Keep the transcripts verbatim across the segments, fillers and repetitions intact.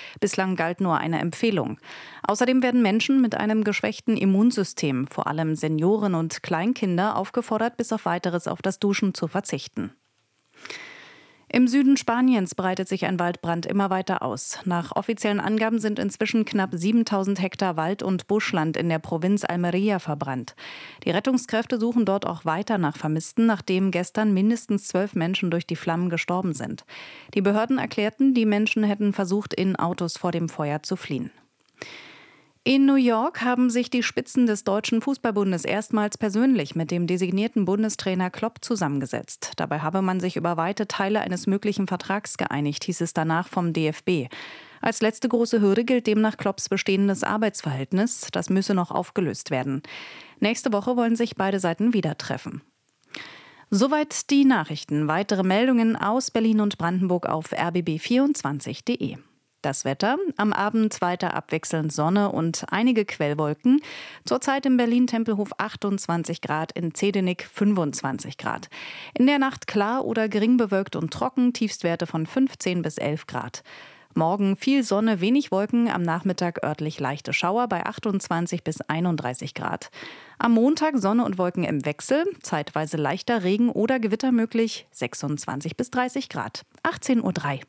Bislang galt nur eine Empfehlung. Außerdem werden Menschen mit einem geschwächten Immunsystem, vor allem Senioren und Kleinkinder, aufgefordert, bis auf Weiteres auf das Duschen zu verzichten. Im Süden Spaniens breitet sich ein Waldbrand immer weiter aus. Nach offiziellen Angaben sind inzwischen knapp siebentausend Hektar Wald- und Buschland in der Provinz Almería verbrannt. Die Rettungskräfte suchen dort auch weiter nach Vermissten, nachdem gestern mindestens zwölf Menschen durch die Flammen gestorben sind. Die Behörden erklärten, die Menschen hätten versucht, in Autos vor dem Feuer zu fliehen. In New York haben sich die Spitzen des Deutschen Fußballbundes erstmals persönlich mit dem designierten Bundestrainer Klopp zusammengesetzt. Dabei habe man sich über weite Teile eines möglichen Vertrags geeinigt, hieß es danach vom D F B. Als letzte große Hürde gilt demnach Klopps bestehendes Arbeitsverhältnis. Das müsse noch aufgelöst werden. Nächste Woche wollen sich beide Seiten wieder treffen. Soweit die Nachrichten. Weitere Meldungen aus Berlin und Brandenburg auf r b b vierundzwanzig punkt de. Das Wetter: Am Abend weiter abwechselnd Sonne und einige Quellwolken. Zurzeit in Berlin-Tempelhof achtundzwanzig Grad, in Zehdenick fünfundzwanzig Grad. In der Nacht klar oder gering bewölkt und trocken, Tiefstwerte von fünfzehn bis elf Grad. Morgen viel Sonne, wenig Wolken, am Nachmittag örtlich leichte Schauer bei achtundzwanzig bis einunddreißig Grad. Am Montag Sonne und Wolken im Wechsel, zeitweise leichter Regen oder Gewitter möglich, sechsundzwanzig bis dreißig Grad. achtzehn Uhr drei.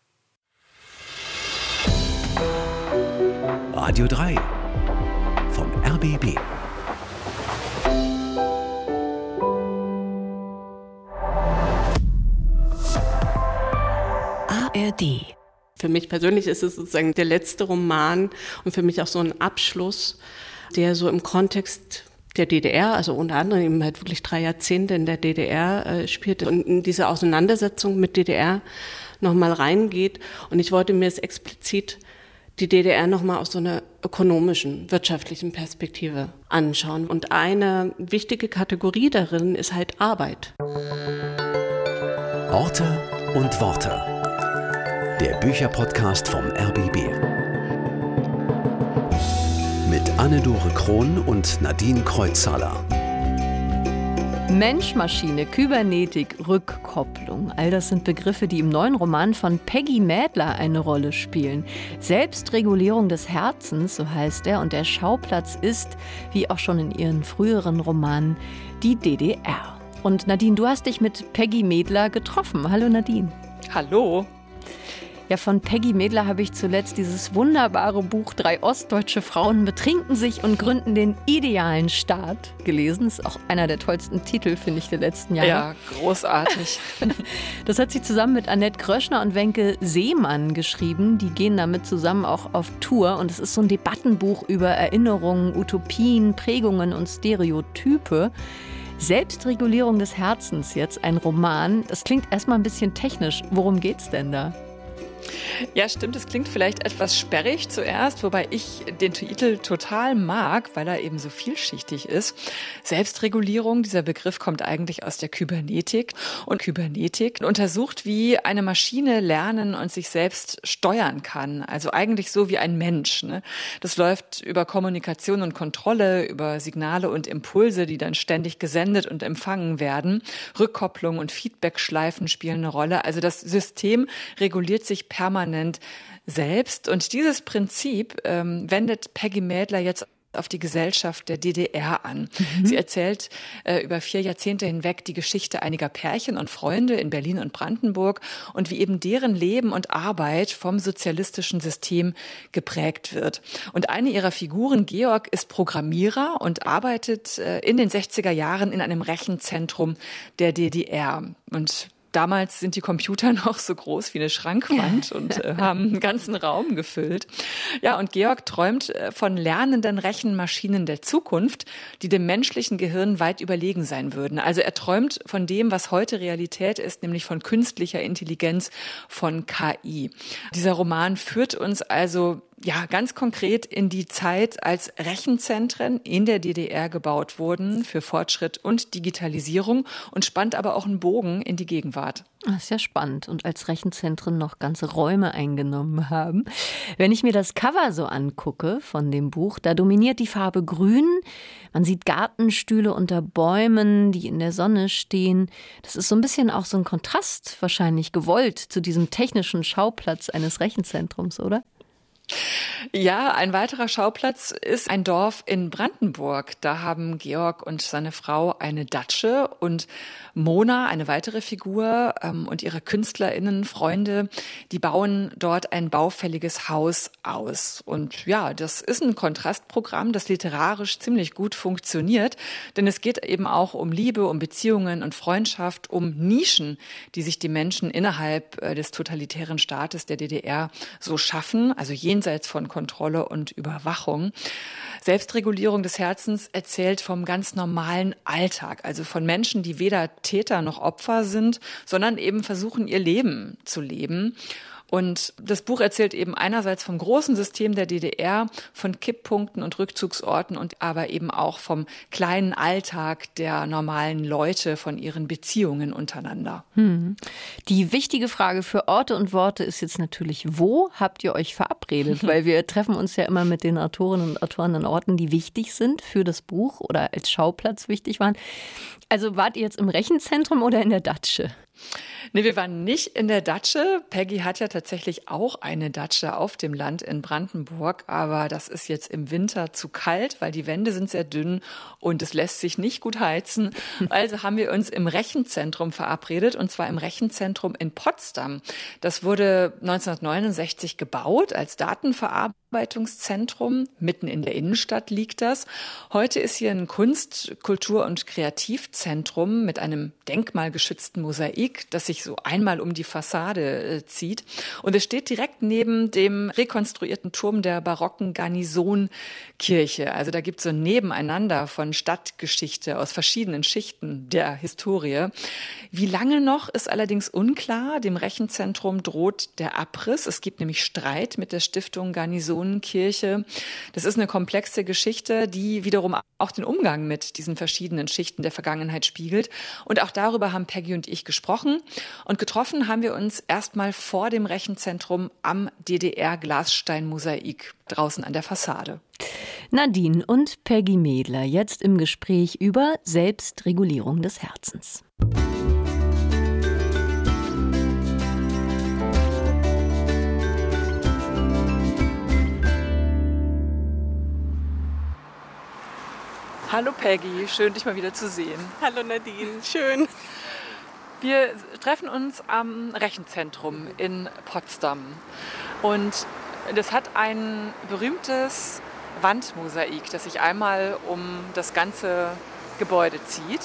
Radio drei vom R B B. A R D. Für mich persönlich ist es sozusagen der letzte Roman und für mich auch so ein Abschluss, der so im Kontext der D D R, also unter anderem eben halt wirklich drei Jahrzehnte in der D D R äh, spielt und in diese Auseinandersetzung mit D D R nochmal reingeht. Und ich wollte mir es explizit die D D R nochmal aus so einer ökonomischen, wirtschaftlichen Perspektive anschauen. Und eine wichtige Kategorie darin ist halt Arbeit. Orte und Worte. Der Bücherpodcast vom R B B. Mit Anne-Dore Krohn und Nadine Kreuzhaler. Mensch, Maschine, Kybernetik, Rückkopplung. All das sind Begriffe, die im neuen Roman von Peggy Mädler eine Rolle spielen. Selbstregulierung des Herzens, so heißt er. Und der Schauplatz ist, wie auch schon in ihren früheren Romanen, die D D R. Und Nadine, du hast dich mit Peggy Mädler getroffen. Hallo Nadine. Hallo. Ja, von Peggy Mädler habe ich zuletzt dieses wunderbare Buch Drei ostdeutsche Frauen betrinken sich und gründen den idealen Staat gelesen. Das ist auch einer der tollsten Titel, finde ich, der letzten Jahre. Ja, großartig. Das hat sie zusammen mit Annette Gröschner und Wenke Seemann geschrieben. Die gehen damit zusammen auch auf Tour. Und es ist so ein Debattenbuch über Erinnerungen, Utopien, Prägungen und Stereotype. Selbstregulierung des Herzens, jetzt ein Roman. Das klingt erstmal ein bisschen technisch. Worum geht's denn da? Ja, stimmt, es klingt vielleicht etwas sperrig zuerst, wobei ich den Titel total mag, weil er eben so vielschichtig ist. Selbstregulierung, dieser Begriff kommt eigentlich aus der Kybernetik. Und Kybernetik untersucht, wie eine Maschine lernen und sich selbst steuern kann. Also eigentlich so wie ein Mensch, ne? Das läuft über Kommunikation und Kontrolle, über Signale und Impulse, die dann ständig gesendet und empfangen werden. Rückkopplung und Feedbackschleifen spielen eine Rolle. Also das System reguliert sich permanent selbst. Und dieses Prinzip ähm, wendet Peggy Mädler jetzt auf die Gesellschaft der D D R an. Mhm. Sie erzählt äh, über vier Jahrzehnte hinweg die Geschichte einiger Pärchen und Freunde in Berlin und Brandenburg und wie eben deren Leben und Arbeit vom sozialistischen System geprägt wird. Und eine ihrer Figuren, Georg, ist Programmierer und arbeitet äh, in den sechziger Jahren in einem Rechenzentrum der D D R. Und damals sind die Computer noch so groß wie eine Schrankwand und äh, haben einen ganzen Raum gefüllt. Ja, und Georg träumt äh, von lernenden Rechenmaschinen der Zukunft, die dem menschlichen Gehirn weit überlegen sein würden. Also er träumt von dem, was heute Realität ist, nämlich von künstlicher Intelligenz, von K I. Dieser Roman führt uns also ja, ganz konkret in die Zeit, als Rechenzentren in der D D R gebaut wurden für Fortschritt und Digitalisierung und spannt aber auch einen Bogen in die Gegenwart. Das ist ja spannend. Und als Rechenzentren noch ganze Räume eingenommen haben. Wenn ich mir das Cover so angucke von dem Buch, da dominiert die Farbe Grün. Man sieht Gartenstühle unter Bäumen, die in der Sonne stehen. Das ist so ein bisschen auch so ein Kontrast wahrscheinlich gewollt zu diesem technischen Schauplatz eines Rechenzentrums, oder? Ja, ein weiterer Schauplatz ist ein Dorf in Brandenburg. Da haben Georg und seine Frau eine Datsche und Mona, eine weitere Figur, ähm, und ihre KünstlerInnen, Freunde, die bauen dort ein baufälliges Haus aus. Und ja, das ist ein Kontrastprogramm, das literarisch ziemlich gut funktioniert, denn es geht eben auch um Liebe, um Beziehungen und Freundschaft, um Nischen, die sich die Menschen innerhalb äh, des totalitären Staates der D D R so schaffen, also jenseits von Kontrolle und Überwachung. Selbstregulierung des Herzens erzählt vom ganz normalen Alltag, also von Menschen, die weder Täter noch Opfer sind, sondern eben versuchen, ihr Leben zu leben. Und das Buch erzählt eben einerseits vom großen System der D D R, von Kipppunkten und Rückzugsorten und aber eben auch vom kleinen Alltag der normalen Leute, von ihren Beziehungen untereinander. Hm. Die wichtige Frage für Orte und Worte ist jetzt natürlich, wo habt ihr euch verabredet? Weil wir treffen uns ja immer mit den Autorinnen und Autoren an Orten, die wichtig sind für das Buch oder als Schauplatz wichtig waren. Also wart ihr jetzt im Rechenzentrum oder in der Datsche? Nee, wir waren nicht in der Datsche. Peggy hat ja tatsächlich auch eine Datsche auf dem Land in Brandenburg, aber das ist jetzt im Winter zu kalt, weil die Wände sind sehr dünn und es lässt sich nicht gut heizen. Also haben wir uns im Rechenzentrum verabredet, und zwar im Rechenzentrum in Potsdam. Das wurde neunzehnhundertneunundsechzig gebaut als Datenverarbeitungszentrum. Mitten in der Innenstadt liegt das. Heute ist hier ein Kunst-, Kultur- und Kreativzentrum mit einem denkmalgeschützten Mosaik, das sich so einmal um die Fassade äh, zieht. Und es steht direkt neben dem rekonstruierten Turm der barocken Garnisonkirche. Also da gibt es so ein Nebeneinander von Stadtgeschichte aus verschiedenen Schichten der Historie. Wie lange noch, ist allerdings unklar. Dem Rechenzentrum droht der Abriss. Es gibt nämlich Streit mit der Stiftung Garnisonkirche. Das ist eine komplexe Geschichte, die wiederum auch den Umgang mit diesen verschiedenen Schichten der Vergangenheit spiegelt. Und auch darüber haben Peggy und ich gesprochen. Und getroffen haben wir uns erstmal vor dem Rechenzentrum am D D R-Glassteinmosaik draußen an der Fassade. Nadine und Peggy Mädler jetzt im Gespräch über Selbstregulierung des Herzens. Hallo Peggy, schön dich mal wieder zu sehen. Hallo Nadine, schön. Wir treffen uns am Rechenzentrum in Potsdam und das hat ein berühmtes Wandmosaik, das sich einmal um das ganze Gebäude zieht.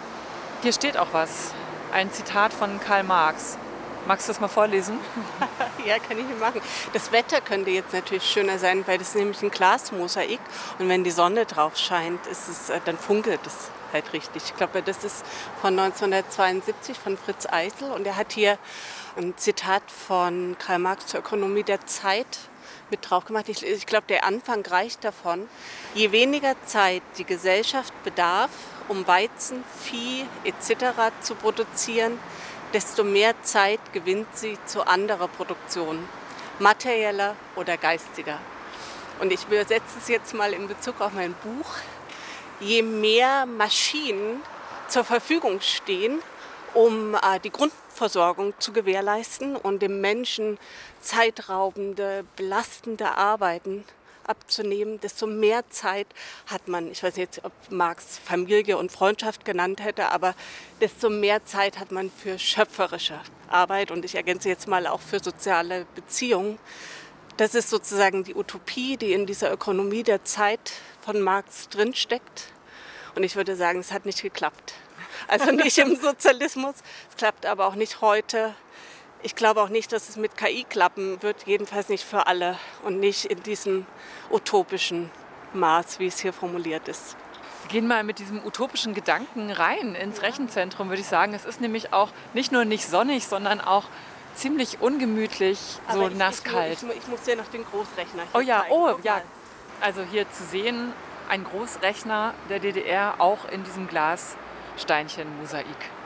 Hier steht auch was, ein Zitat von Karl Marx. Magst du das mal vorlesen? Ja, kann ich mir machen. Das Wetter könnte jetzt natürlich schöner sein, weil das ist nämlich ein Glasmosaik und wenn die Sonne drauf scheint, ist es, dann funkelt es halt richtig. Ich glaube, das ist von neunzehnhundertzweiundsiebzig von Fritz Eisel und er hat hier ein Zitat von Karl Marx zur Ökonomie der Zeit mit drauf gemacht. Ich, ich glaube, der Anfang reicht davon. Je weniger Zeit die Gesellschaft bedarf, um Weizen, Vieh et cetera zu produzieren, desto mehr Zeit gewinnt sie zu anderer Produktion, materieller oder geistiger. Und ich übersetze es jetzt mal in Bezug auf mein Buch. Je mehr Maschinen zur Verfügung stehen, um äh, die Grundversorgung zu gewährleisten und dem Menschen zeitraubende, belastende Arbeiten abzunehmen, desto mehr Zeit hat man, ich weiß nicht, ob Marx Familie und Freundschaft genannt hätte, aber desto mehr Zeit hat man für schöpferische Arbeit und ich ergänze jetzt mal auch für soziale Beziehungen. Das ist sozusagen die Utopie, die in dieser Ökonomie der Zeit von Marx drinsteckt. Und ich würde sagen, es hat nicht geklappt. Also nicht im Sozialismus, es klappt aber auch nicht heute. Ich glaube auch nicht, dass es mit K I klappen wird, jedenfalls nicht für alle und nicht in diesem utopischen Maß, wie es hier formuliert ist. Wir gehen mal mit diesem utopischen Gedanken rein ins Rechenzentrum, würde ich sagen. Es ist nämlich auch nicht nur nicht sonnig, sondern auch ziemlich ungemütlich, so aber ich, nasskalt. Ich, ich, ich muss dir noch den Großrechner hier Oh ja, zeigen. oh ja. Also hier zu sehen, ein Großrechner der D D R, auch in diesem Glassteinchen-Mosaik.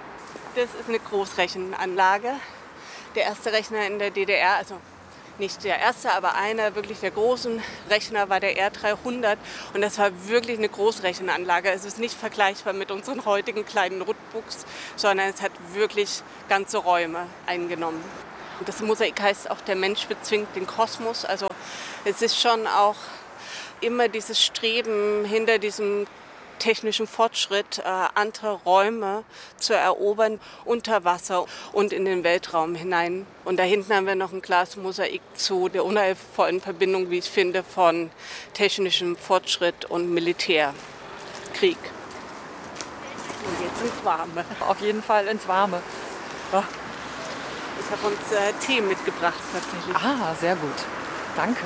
Das ist eine Großrechenanlage. Der erste Rechner in der D D R, also nicht der erste, aber einer wirklich der großen Rechner war der R dreihundert und das war wirklich eine Großrechenanlage. Es ist nicht vergleichbar mit unseren heutigen kleinen Notebooks, sondern es hat wirklich ganze Räume eingenommen. Das Mosaik heißt auch, der Mensch bezwingt den Kosmos. Also es ist schon auch immer dieses Streben hinter diesem technischen Fortschritt, äh, andere Räume zu erobern, unter Wasser und in den Weltraum hinein. Und da hinten haben wir noch ein Glasmosaik zu der unheilvollen Verbindung, wie ich finde, von technischem Fortschritt und Militärkrieg. Und jetzt ins Warme. Auf jeden Fall ins Warme. Oh. Ich habe uns äh, Tee mitgebracht tatsächlich. Ah, sehr gut. Danke.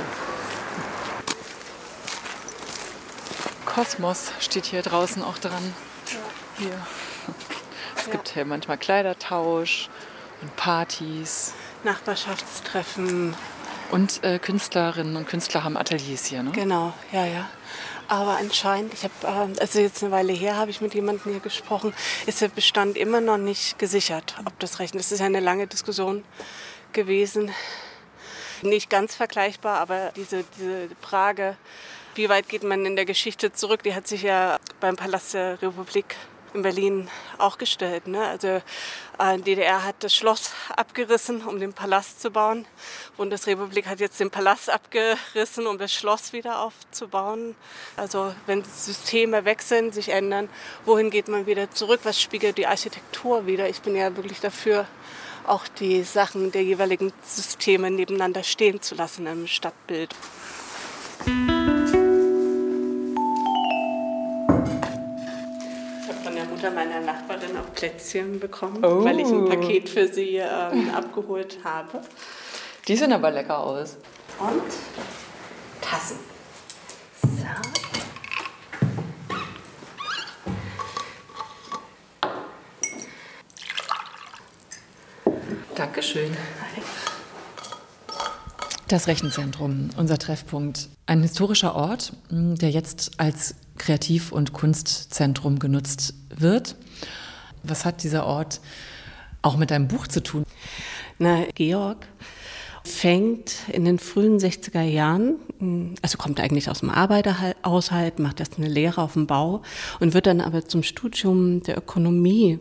Kosmos steht hier draußen auch dran. Ja. Hier. Es ja. gibt hier manchmal Kleidertausch und Partys. Nachbarschaftstreffen. Und äh, Künstlerinnen und Künstler haben Ateliers hier, ne? Genau, ja, ja. Aber anscheinend, ich habe, äh, also jetzt eine Weile her, habe ich mit jemandem hier gesprochen, ist der Bestand immer noch nicht gesichert, ob das recht ist. Das ist ja eine lange Diskussion gewesen. Nicht ganz vergleichbar, aber diese, diese Frage, wie weit geht man in der Geschichte zurück, die hat sich ja beim Palast der Republik in Berlin auch gestellt. Ne? Also äh, die D D R hat das Schloss abgerissen, um den Palast zu bauen. Die Bundesrepublik hat jetzt den Palast abgerissen, um das Schloss wieder aufzubauen. Also wenn Systeme wechseln, sich ändern, wohin geht man wieder zurück? Was spiegelt die Architektur wieder? Ich bin ja wirklich dafür, auch die Sachen der jeweiligen Systeme nebeneinander stehen zu lassen im Stadtbild. Meiner Nachbarin auch Plätzchen bekommen, oh. weil ich ein Paket für sie ähm, abgeholt habe. Die sehen aber lecker aus. Und Tassen. So. Dankeschön. Das Rechenzentrum, unser Treffpunkt. Ein historischer Ort, der jetzt als Kreativ- und Kunstzentrum genutzt wird. Was hat dieser Ort auch mit deinem Buch zu tun? Na, Georg fängt in den frühen sechziger Jahren, also kommt eigentlich aus dem Arbeiterhaushalt, macht erst eine Lehre auf dem Bau und wird dann aber zum Studium der Ökonomie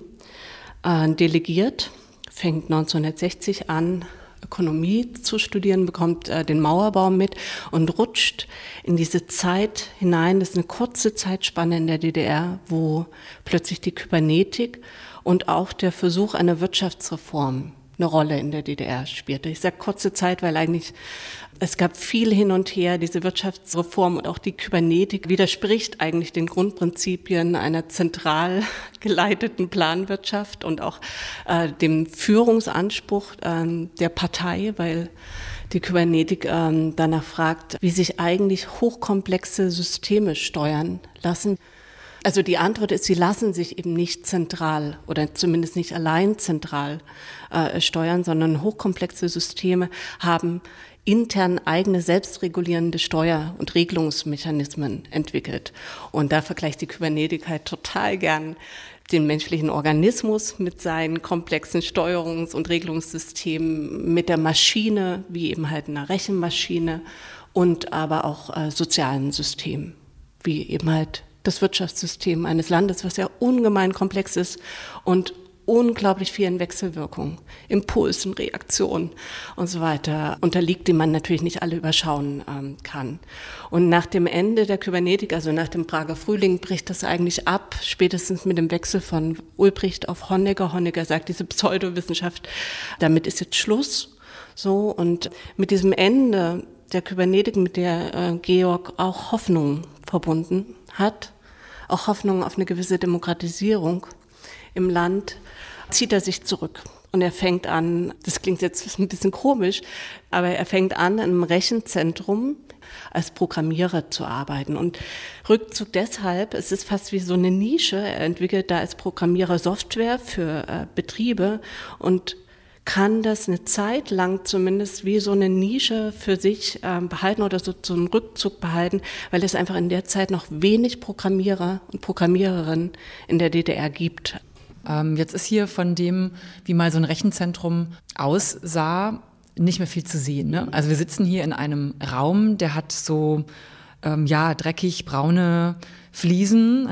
äh, delegiert, fängt neunzehnhundertsechzig an, Ökonomie zu studieren, bekommt äh, den Mauerbau mit und rutscht in diese Zeit hinein. Das ist eine kurze Zeitspanne in der D D R, wo plötzlich die Kybernetik und auch der Versuch einer Wirtschaftsreform eine Rolle in der D D R spielte. Ich sage kurze Zeit, weil eigentlich es gab viel hin und her. Diese Wirtschaftsreform und auch die Kybernetik widerspricht eigentlich den Grundprinzipien einer zentral geleiteten Planwirtschaft und auch äh, dem Führungsanspruch äh, der Partei, weil die Kybernetik äh, danach fragt, wie sich eigentlich hochkomplexe Systeme steuern lassen. Also die Antwort ist, sie lassen sich eben nicht zentral oder zumindest nicht allein zentral äh, steuern, sondern hochkomplexe Systeme haben intern eigene selbstregulierende Steuer- und Regelungsmechanismen entwickelt. Und da vergleicht die Kybernetik halt total gern den menschlichen Organismus mit seinen komplexen Steuerungs- und Regelungssystemen, mit der Maschine, wie eben halt einer Rechenmaschine und aber auch äh, sozialen Systemen, wie eben halt das Wirtschaftssystem eines Landes, was ja ungemein komplex ist und unglaublich vielen Wechselwirkungen, Impulsen, Reaktionen und so weiter unterliegt, die man natürlich nicht alle überschauen ähm, kann. Und nach dem Ende der Kybernetik, also nach dem Prager Frühling, bricht das eigentlich ab, spätestens mit dem Wechsel von Ulbricht auf Honecker. Honecker sagt, diese Pseudowissenschaft, damit ist jetzt Schluss. So, und mit diesem Ende der Kybernetik, mit der äh, Georg auch Hoffnung verbunden hat, auch Hoffnung auf eine gewisse Demokratisierung im Land, zieht er sich zurück. Und er fängt an, das klingt jetzt ein bisschen komisch, aber er fängt an, in einem Rechenzentrum als Programmierer zu arbeiten. Und Rückzug deshalb, es ist fast wie so eine Nische, er entwickelt da als Programmierer Software für äh, Betriebe und kann das eine Zeit lang zumindest wie so eine Nische für sich äh, behalten oder so, so einen Rückzug behalten, weil es einfach in der Zeit noch wenig Programmierer und Programmiererinnen in der D D R gibt. Ähm, jetzt ist hier von dem, wie mal so ein Rechenzentrum aussah, nicht mehr viel zu sehen. Ne? Also wir sitzen hier in einem Raum, der hat so ähm, ja dreckig braune Fliesen,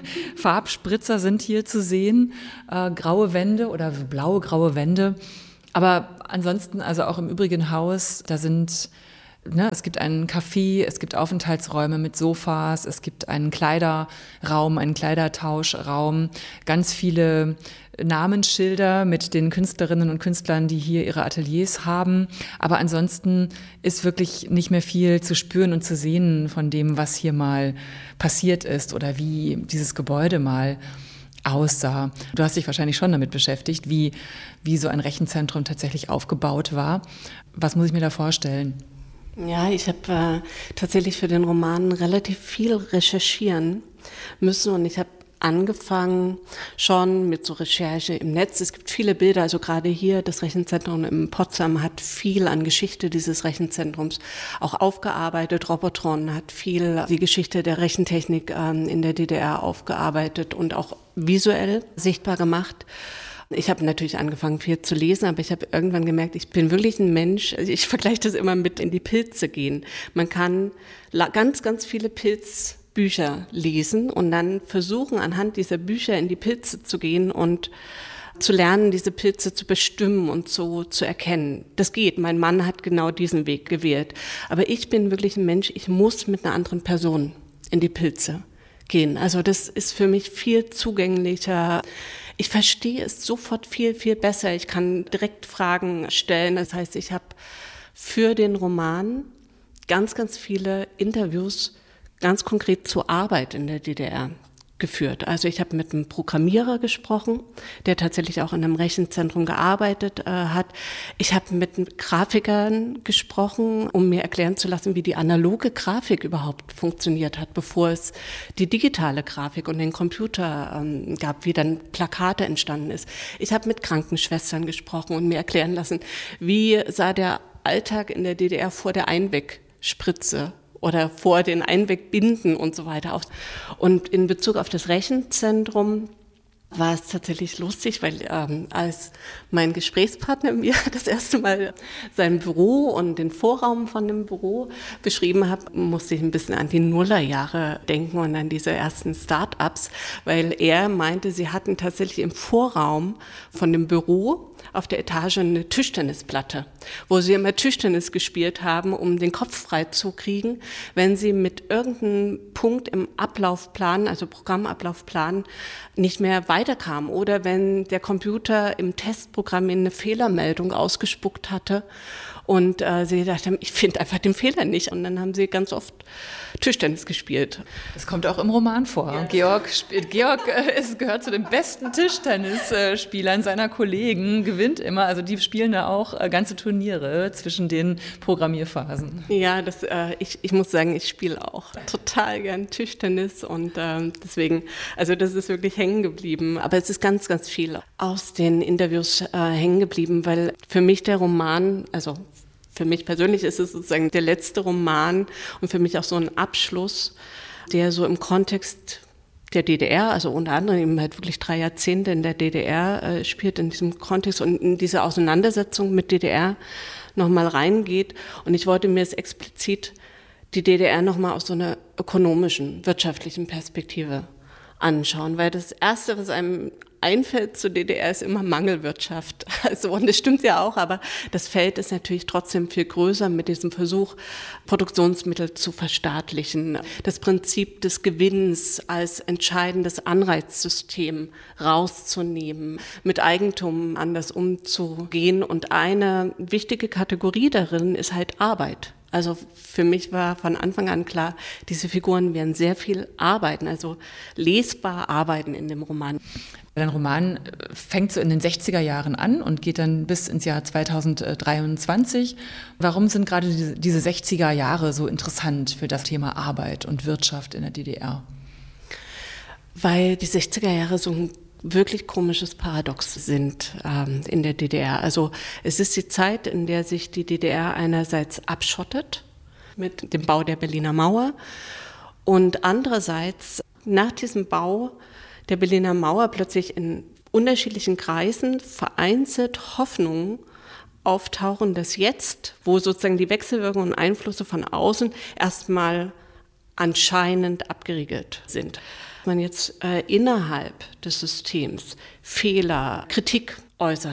Farbspritzer sind hier zu sehen, äh, graue Wände oder blaue, graue Wände. Aber ansonsten, also auch im übrigen Haus, da sind, ne, es gibt einen Café, es gibt Aufenthaltsräume mit Sofas, es gibt einen Kleiderraum, einen Kleidertauschraum, ganz viele Namensschilder mit den Künstlerinnen und Künstlern, die hier ihre Ateliers haben. Aber ansonsten ist wirklich nicht mehr viel zu spüren und zu sehen von dem, was hier mal passiert ist oder wie dieses Gebäude mal aussah. Du hast dich wahrscheinlich schon damit beschäftigt, wie, wie so ein Rechenzentrum tatsächlich aufgebaut war. Was muss ich mir da vorstellen? Ja, ich habe äh, tatsächlich für den Roman relativ viel recherchieren müssen und ich habe angefangen schon mit so Recherche im Netz. Es gibt viele Bilder, also gerade hier das Rechenzentrum in Potsdam hat viel an Geschichte dieses Rechenzentrums auch aufgearbeitet. Robotron hat viel die Geschichte der Rechentechnik ähm, in der D D R aufgearbeitet und auch visuell sichtbar gemacht. Ich habe natürlich angefangen, viel zu lesen, aber ich habe irgendwann gemerkt, ich bin wirklich ein Mensch, ich vergleiche das immer mit in die Pilze gehen. Man kann ganz, ganz viele Pilzbücher lesen und dann versuchen, anhand dieser Bücher in die Pilze zu gehen und zu lernen, diese Pilze zu bestimmen und so zu erkennen. Das geht. Mein Mann hat genau diesen Weg gewählt. Aber ich bin wirklich ein Mensch, ich muss mit einer anderen Person in die Pilze gehen. Also das ist für mich viel zugänglicher. Ich verstehe es sofort viel, viel besser. Ich kann direkt Fragen stellen. Das heißt, ich habe für den Roman ganz, ganz viele Interviews ganz konkret zur Arbeit in der D D R geführt. Also ich habe mit einem Programmierer gesprochen, der tatsächlich auch in einem Rechenzentrum gearbeitet äh, hat. Ich habe mit Grafikern gesprochen, um mir erklären zu lassen, wie die analoge Grafik überhaupt funktioniert hat, bevor es die digitale Grafik und den Computer ähm, gab, wie dann Plakate entstanden ist. Ich habe mit Krankenschwestern gesprochen und mir erklären lassen, wie sah der Alltag in der D D R vor der Einwegspritze oder vor den Einwegbinden und so weiter. Und in Bezug auf das Rechenzentrum war es tatsächlich lustig, weil ähm, als mein Gesprächspartner mir das erste Mal sein Büro und den Vorraum von dem Büro beschrieben hat, musste ich ein bisschen an die Nullerjahre denken und an diese ersten Start-ups, weil er meinte, sie hatten tatsächlich im Vorraum von dem Büro auf der Etage eine Tischtennisplatte, wo sie immer Tischtennis gespielt haben, um den Kopf frei zu kriegen, wenn sie mit irgendeinem Punkt im Ablaufplan, also Programmablaufplan, nicht mehr weiterkamen oder wenn der Computer im Testprogramm eine Fehlermeldung ausgespuckt hatte und äh, sie gedacht haben, ich finde einfach den Fehler nicht. Und dann haben sie ganz oft Tischtennis gespielt. Das kommt auch im Roman vor. Ja. Georg, Georg äh, ist, gehört zu den besten Tischtennisspielern seiner Kollegen, gewinnt immer. Also die spielen da auch äh, ganze Turniere zwischen den Programmierphasen. Ja, das, äh, ich, ich muss sagen, ich spiele auch total gern Tischtennis und äh, deswegen, also das ist wirklich hängen geblieben. Aber es ist ganz, ganz viel aus den Interviews äh, hängen geblieben, weil für mich der Roman, also für mich persönlich ist es sozusagen der letzte Roman und für mich auch so ein Abschluss, der so im Kontext der D D R, also unter anderem eben halt wirklich drei Jahrzehnte in der D D R äh, spielt, in diesem Kontext und in diese Auseinandersetzung mit D D R nochmal reingeht. Und ich wollte mir es explizit die D D R nochmal aus so einer ökonomischen, wirtschaftlichen Perspektive anschauen, weil das Erste, was einem einfällt zur D D R, ist immer Mangelwirtschaft. Also, und das stimmt ja auch, aber das Feld ist natürlich trotzdem viel größer mit diesem Versuch, Produktionsmittel zu verstaatlichen, das Prinzip des Gewinns als entscheidendes Anreizsystem rauszunehmen, mit Eigentum anders umzugehen. Und eine wichtige Kategorie darin ist halt Arbeit. Also für mich war von Anfang an klar, diese Figuren werden sehr viel arbeiten, also lesbar arbeiten in dem Roman. Dein Roman fängt so in den sechziger Jahren an und geht dann bis ins Jahr zweitausenddreiundzwanzig. Warum sind gerade diese, diese sechziger Jahre so interessant für das Thema Arbeit und Wirtschaft in der D D R? Weil die sechziger Jahre so ein wirklich komisches Paradox sind ähm, in der D D R. Also es ist die Zeit, in der sich die D D R einerseits abschottet mit dem Bau der Berliner Mauer und andererseits nach diesem Bau der Berliner Mauer plötzlich in unterschiedlichen Kreisen vereinzelt Hoffnungen auftauchen, dass jetzt, wo sozusagen die Wechselwirkungen und Einflüsse von außen erstmal anscheinend abgeriegelt sind, man jetzt äh, innerhalb des Systems Fehler, Kritik äußern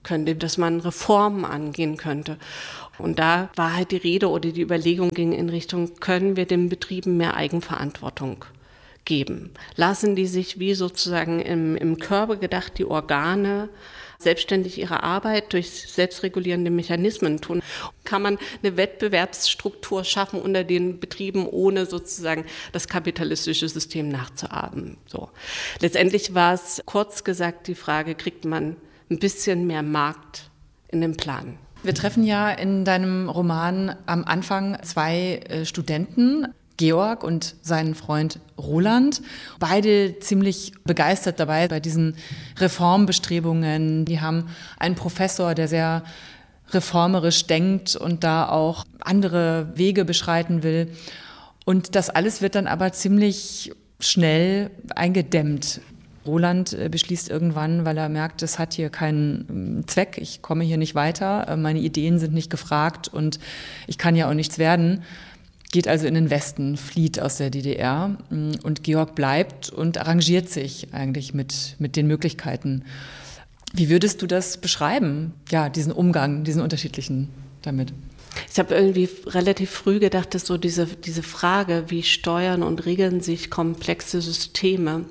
könnte, dass man Reformen angehen könnte. Und da war halt die Rede oder die Überlegung ging in Richtung, können wir den Betrieben mehr Eigenverantwortung geben? Lassen die sich wie sozusagen im, im Körper gedacht die Organe selbstständig ihre Arbeit durch selbstregulierende Mechanismen tun? Kann man eine Wettbewerbsstruktur schaffen unter den Betrieben, ohne sozusagen das kapitalistische System nachzuahmen? So. Letztendlich war es kurz gesagt die Frage, kriegt man ein bisschen mehr Markt in den Plan? Wir treffen ja in deinem Roman am Anfang zwei äh, Studenten, Georg und seinen Freund Roland. Beide ziemlich begeistert dabei bei diesen Reformbestrebungen. Die haben einen Professor, der sehr reformerisch denkt und da auch andere Wege beschreiten will. Und das alles wird dann aber ziemlich schnell eingedämmt. Roland beschließt irgendwann, weil er merkt, es hat hier keinen Zweck, ich komme hier nicht weiter, meine Ideen sind nicht gefragt und ich kann ja auch nichts werden, geht also in den Westen, flieht aus der D D R und Georg bleibt und arrangiert sich eigentlich mit, mit den Möglichkeiten. Wie würdest du das beschreiben, ja, diesen Umgang, diesen unterschiedlichen damit? Ich habe irgendwie relativ früh gedacht, dass so diese, diese Frage, wie steuern und regeln sich komplexe Systeme,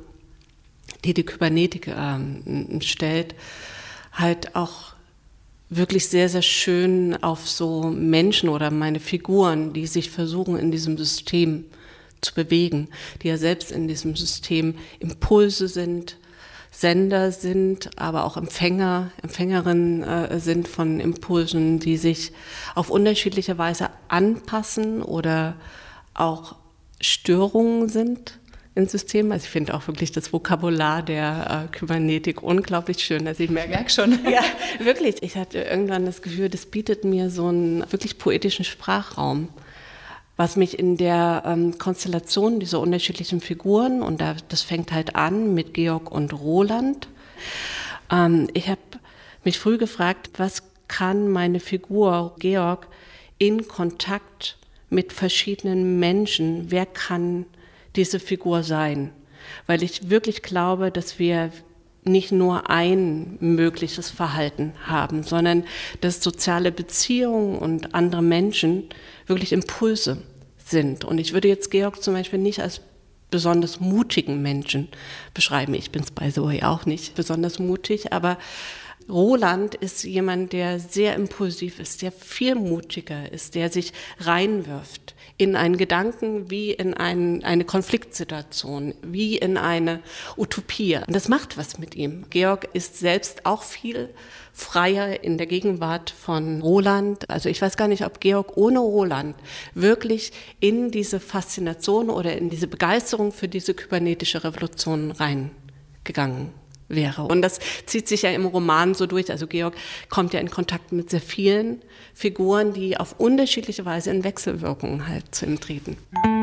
die die Kybernetik äh, stellt, halt auch wirklich sehr, sehr schön auf so Menschen oder meine Figuren, die sich versuchen, in diesem System zu bewegen, die ja selbst in diesem System Impulse sind, Sender sind, aber auch Empfänger, Empfängerinnen äh, sind von Impulsen, die sich auf unterschiedliche Weise anpassen oder auch Störungen sind ins System. Also ich finde auch wirklich das Vokabular der äh, Kybernetik unglaublich schön. Also ich merke, merk schon. Ja, wirklich. Ich hatte irgendwann das Gefühl, das bietet mir so einen wirklich poetischen Sprachraum, was mich in der ähm, Konstellation dieser unterschiedlichen Figuren, und da, das fängt halt an mit Georg und Roland. Ähm, ich habe mich früh gefragt, was kann meine Figur Georg in Kontakt mit verschiedenen Menschen, wer kann diese Figur sein? Weil ich wirklich glaube, dass wir nicht nur ein mögliches Verhalten haben, sondern dass soziale Beziehungen und andere Menschen wirklich Impulse sind. Und ich würde jetzt Georg zum Beispiel nicht als besonders mutigen Menschen beschreiben. Ich bin es by the way auch nicht besonders mutig, aber Roland ist jemand, der sehr impulsiv ist, der viel mutiger ist, der sich reinwirft in einen Gedanken wie in ein, eine Konfliktsituation, wie in eine Utopie. Und das macht was mit ihm. Georg ist selbst auch viel freier in der Gegenwart von Roland. Also ich weiß gar nicht, ob Georg ohne Roland wirklich in diese Faszination oder in diese Begeisterung für diese kybernetische Revolution reingegangen wäre. Und das zieht sich ja im Roman so durch. Also Georg kommt ja in Kontakt mit sehr vielen Figuren, die auf unterschiedliche Weise in Wechselwirkungen halt zu ihm treten.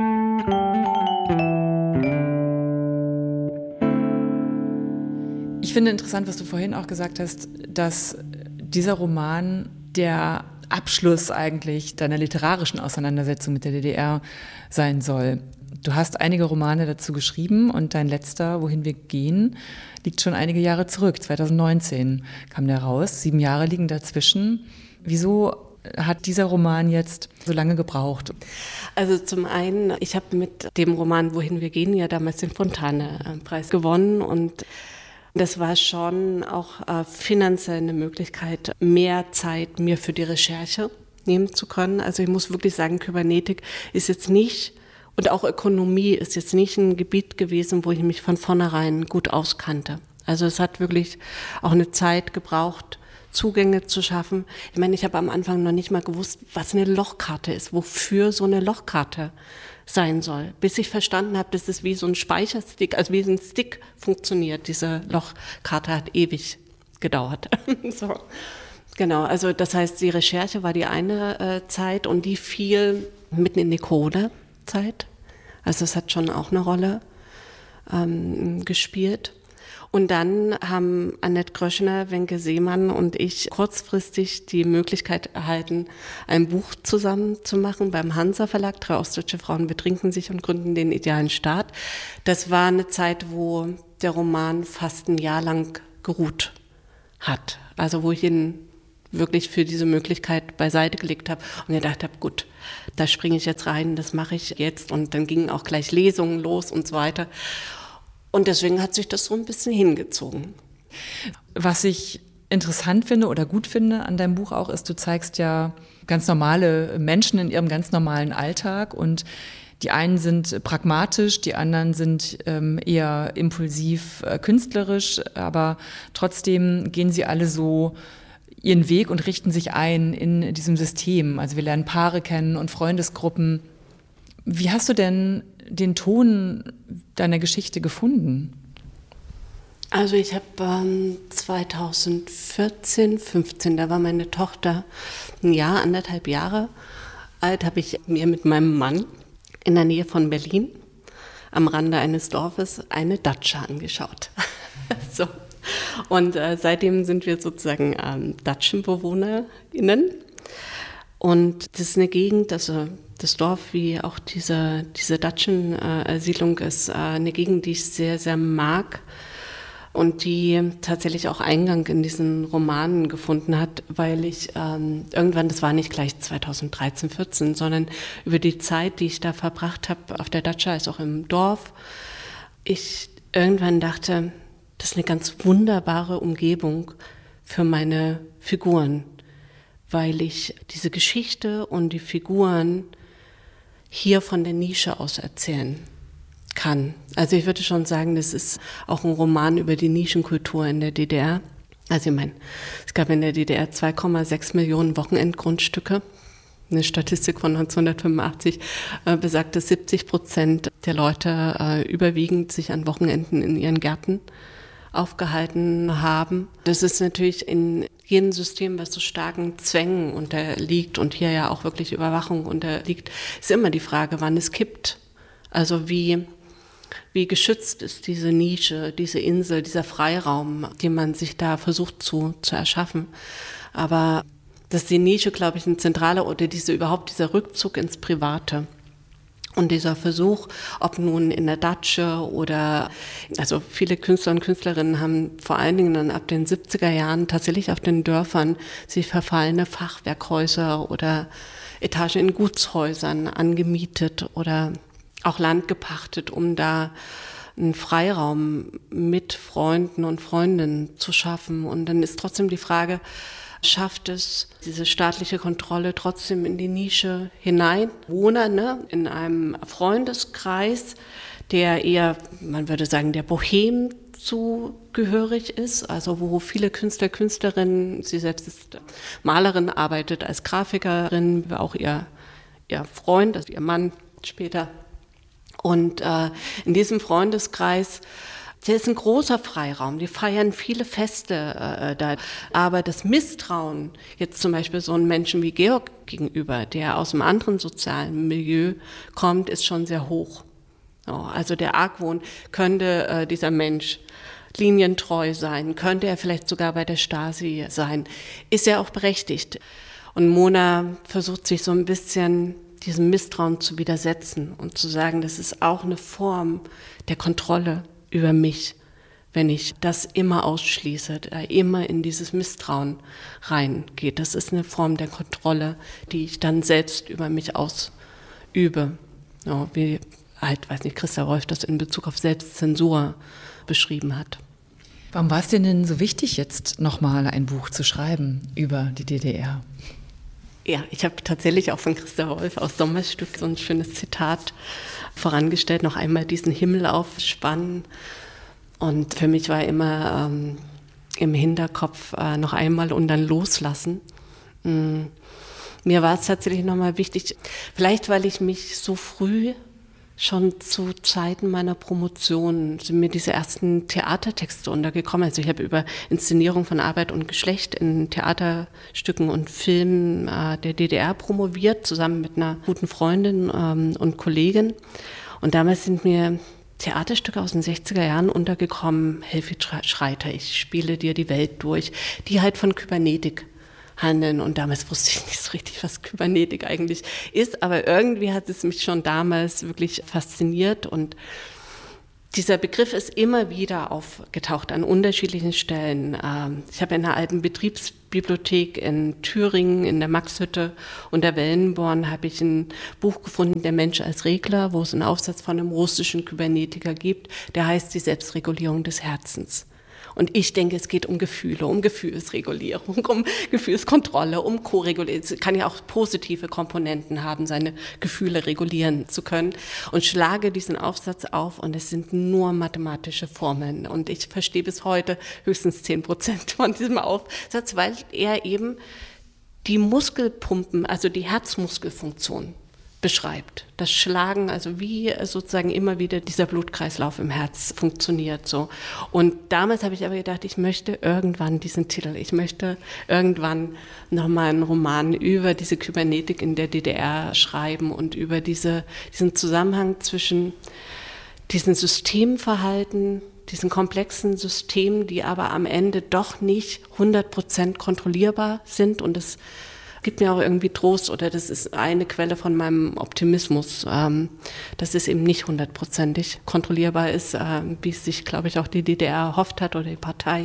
Ich finde interessant, was du vorhin auch gesagt hast, dass dieser Roman der Abschluss eigentlich deiner literarischen Auseinandersetzung mit der D D R sein soll. Du hast einige Romane dazu geschrieben und dein letzter, Wohin wir gehen, liegt schon einige Jahre zurück. zwanzig neunzehn kam der raus. Sieben Jahre liegen dazwischen. Wieso hat dieser Roman jetzt so lange gebraucht? Also zum einen, ich habe mit dem Roman Wohin wir gehen ja damals den Fontane-Preis gewonnen und das war schon auch äh, finanziell eine Möglichkeit, mehr Zeit mir für die Recherche nehmen zu können. Also ich muss wirklich sagen, Kybernetik ist jetzt nicht, und auch Ökonomie ist jetzt nicht ein Gebiet gewesen, wo ich mich von vornherein gut auskannte. Also es hat wirklich auch eine Zeit gebraucht, Zugänge zu schaffen. Ich meine, ich habe am Anfang noch nicht mal gewusst, was eine Lochkarte ist, wofür so eine Lochkarte sein soll. Bis ich verstanden habe, dass es wie so ein Speicherstick, also wie so ein Stick funktioniert. Diese Lochkarte hat ewig gedauert. So. Genau, also das heißt, die Recherche war die eine äh, Zeit und die fiel mitten in die Corona-Zeit. Also es hat schon auch eine Rolle ähm, gespielt. Und dann haben Annette Gröschner, Wenke Seemann und ich kurzfristig die Möglichkeit erhalten, ein Buch zusammen zu machen beim Hansa Verlag. Drei ostdeutsche Frauen betrinken sich und gründen den idealen Staat. Das war eine Zeit, wo der Roman fast ein Jahr lang geruht hat. Also wo ich ihn wirklich für diese Möglichkeit beiseite gelegt habe und gedacht habe, gut, da springe ich jetzt rein, das mache ich jetzt. Und dann gingen auch gleich Lesungen los und so weiter. Und deswegen hat sich das so ein bisschen hingezogen. Was ich interessant finde oder gut finde an deinem Buch auch ist, du zeigst ja ganz normale Menschen in ihrem ganz normalen Alltag und die einen sind pragmatisch, die anderen sind ähm, eher impulsiv äh, künstlerisch, aber trotzdem gehen sie alle so ihren Weg und richten sich ein in diesem System. Also wir lernen Paare kennen und Freundesgruppen. Wie hast du denn den Ton deiner Geschichte gefunden? Also ich habe ähm, zweitausendvierzehn, fünfzehn, da war meine Tochter ein Jahr, anderthalb Jahre alt, habe ich mir mit meinem Mann in der Nähe von Berlin am Rande eines Dorfes eine Datscha angeschaut. So. Und äh, seitdem sind wir sozusagen ähm, DatschenbewohnerInnen. Und das ist eine Gegend, also das Dorf wie auch diese, diese Datschensiedlung äh, ist äh, eine Gegend, die ich sehr, sehr mag und die tatsächlich auch Eingang in diesen Romanen gefunden hat, weil ich ähm, irgendwann, das war nicht gleich zweitausenddreizehn, vierzehn, sondern über die Zeit, die ich da verbracht habe auf der Datscha, als auch im Dorf, ich irgendwann dachte, das ist eine ganz wunderbare Umgebung für meine Figuren, weil ich diese Geschichte und die Figuren hier von der Nische aus erzählen kann. Also ich würde schon sagen, das ist auch ein Roman über die Nischenkultur in der D D R. Also ich meine, es gab in der D D R zwei Komma sechs Millionen Wochenendgrundstücke. Eine Statistik von neunzehnhundertfünfundachtzig äh, besagt, dass siebzig Prozent der Leute äh, überwiegend sich an Wochenenden in ihren Gärten aufgehalten haben. Das ist natürlich in jedem System, was so starken Zwängen unterliegt und hier ja auch wirklich Überwachung unterliegt, ist immer die Frage, wann es kippt. Also wie, wie geschützt ist diese Nische, diese Insel, dieser Freiraum, den man sich da versucht zu, zu erschaffen. Aber dass die Nische, glaube ich, ein zentraler oder diese überhaupt dieser Rückzug ins Private. Und dieser Versuch, ob nun in der Datsche oder, also viele Künstler und Künstlerinnen haben vor allen Dingen dann ab den siebziger Jahren tatsächlich auf den Dörfern sich verfallene Fachwerkhäuser oder Etagen in Gutshäusern angemietet oder auch Land gepachtet, um da einen Freiraum mit Freunden und Freundinnen zu schaffen. Und dann ist trotzdem die Frage, schafft es diese staatliche Kontrolle trotzdem in die Nische hinein? Wohner, ne, in einem Freundeskreis, der eher, man würde sagen, der Bohem zugehörig ist, also wo viele Künstler, Künstlerinnen, sie selbst ist Malerin, arbeitet als Grafikerin, auch ihr, ihr Freund, also ihr Mann später. Und äh, in diesem Freundeskreis, der ist ein großer Freiraum, die feiern viele Feste äh, da. Aber das Misstrauen, jetzt zum Beispiel so einen Menschen wie Georg gegenüber, der aus einem anderen sozialen Milieu kommt, ist schon sehr hoch. So, also der Argwohn, könnte äh, dieser Mensch linientreu sein, könnte er vielleicht sogar bei der Stasi sein, ist ja auch berechtigt. Und Mona versucht sich so ein bisschen diesem Misstrauen zu widersetzen und zu sagen, das ist auch eine Form der Kontrolle über mich, wenn ich das immer ausschließe, da immer in dieses Misstrauen reingeht. Das ist eine Form der Kontrolle, die ich dann selbst über mich ausübe. Ja, wie halt, weiß nicht, Christa Wolf das in Bezug auf Selbstzensur beschrieben hat. Warum war es dir denn so wichtig, jetzt nochmal ein Buch zu schreiben über die D D R? Ja, ich habe tatsächlich auch von Christa Wolf aus Sommerstück so ein schönes Zitat vorangestellt, noch einmal diesen Himmel aufspannen. Und für mich war immer ähm, im Hinterkopf äh, noch einmal und dann loslassen. Mm. Mir war es tatsächlich nochmal wichtig, vielleicht weil ich mich so früh, schon zu Zeiten meiner Promotion, sind mir diese ersten Theatertexte untergekommen. Also ich habe über Inszenierung von Arbeit und Geschlecht in Theaterstücken und Filmen äh, der D D R promoviert, zusammen mit einer guten Freundin ähm, und Kollegin. Und damals sind mir Theaterstücke aus den sechziger Jahren untergekommen, Helfried Schreiter, ich spiele dir die Welt durch, die halt von Kybernetik handeln. Und damals wusste ich nicht so richtig, was Kybernetik eigentlich ist, aber irgendwie hat es mich schon damals wirklich fasziniert. Und Dieser Begriff ist immer wieder aufgetaucht an unterschiedlichen Stellen. Ich habe in einer alten Betriebsbibliothek in Thüringen, in der Maxhütte und der Wellenborn, habe ich ein Buch gefunden, Der Mensch als Regler, wo es einen Aufsatz von einem russischen Kybernetiker gibt, der heißt Die Selbstregulierung des Herzens. Und ich denke, es geht um Gefühle, um Gefühlsregulierung, um Gefühlskontrolle, um Co-Regulierung. Es kann ja auch positive Komponenten haben, seine Gefühle regulieren zu können. Und schlage diesen Aufsatz auf und es sind nur mathematische Formeln. Und ich verstehe bis heute höchstens zehn Prozent von diesem Aufsatz, weil er eben die Muskelpumpen, also die Herzmuskelfunktion beschreibt. Das Schlagen, also wie sozusagen immer wieder dieser Blutkreislauf im Herz funktioniert so. Und damals habe ich aber gedacht, ich möchte irgendwann diesen Titel, ich möchte irgendwann nochmal einen Roman über diese Kybernetik in der D D R schreiben und über diese, diesen Zusammenhang zwischen diesen Systemverhalten, diesen komplexen Systemen, die aber am Ende doch nicht hundert Prozent kontrollierbar sind, und es gibt mir auch irgendwie Trost, oder das ist eine Quelle von meinem Optimismus, ähm, dass es eben nicht hundertprozentig kontrollierbar ist, äh, wie es sich, glaube ich, auch die D D R erhofft hat oder die Partei.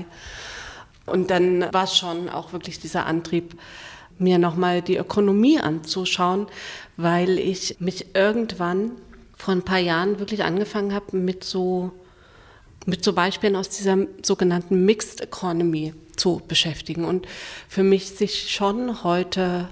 Und dann war es schon auch wirklich dieser Antrieb, mir nochmal die Ökonomie anzuschauen, weil ich mich irgendwann vor ein paar Jahren wirklich angefangen habe mit so, mit so Beispielen aus dieser sogenannten Mixed Economy zu beschäftigen. Und für mich sich schon heute,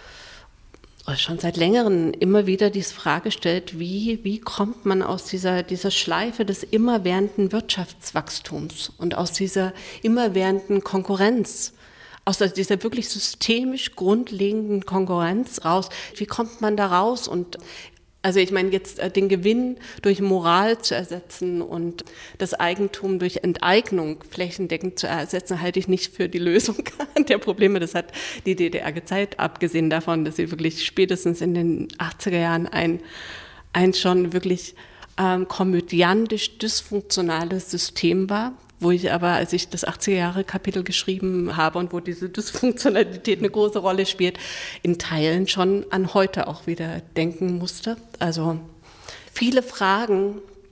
oder schon seit längerem immer wieder diese Frage stellt, wie, wie kommt man aus dieser, dieser Schleife des immerwährenden Wirtschaftswachstums und aus dieser immerwährenden Konkurrenz, aus dieser wirklich systemisch grundlegenden Konkurrenz raus, wie kommt man da raus? Und also ich meine, jetzt äh, den Gewinn durch Moral zu ersetzen und das Eigentum durch Enteignung flächendeckend zu ersetzen, halte ich nicht für die Lösung der Probleme. Das hat die D D R gezeigt, abgesehen davon, dass sie wirklich spätestens in den achtziger Jahren ein, ein schon wirklich ähm, komödiantisch dysfunktionales System war, wo ich aber, als ich das achtziger-Jahre-Kapitel geschrieben habe und wo diese Dysfunktionalität eine große Rolle spielt, in Teilen schon an heute auch wieder denken musste. Also viele Fragen,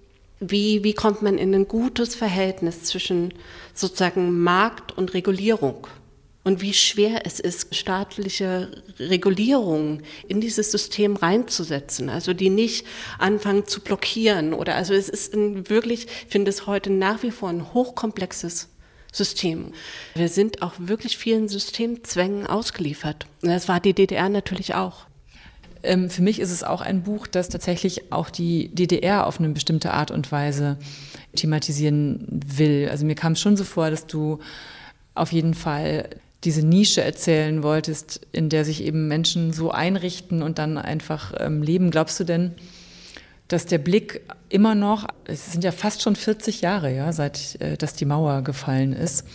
wie, wie kommt man in ein gutes Verhältnis zwischen sozusagen Markt und Regulierung? Und wie schwer es ist, staatliche Regulierungen in dieses System reinzusetzen, also die nicht anfangen zu blockieren. Oder also es ist ein wirklich, ich finde es heute nach wie vor ein hochkomplexes System. Wir sind auch wirklich vielen Systemzwängen ausgeliefert. Und das war die D D R natürlich auch. Ähm, für mich ist es auch ein Buch, das tatsächlich auch die D D R auf eine bestimmte Art und Weise thematisieren will. Also mir kam es schon so vor, dass du auf jeden Fall diese Nische erzählen wolltest, in der sich eben Menschen so einrichten und dann einfach ähm, leben. Glaubst du denn, dass der Blick immer noch, es sind ja fast schon vierzig Jahre, ja, seit äh, dass die Mauer gefallen ist,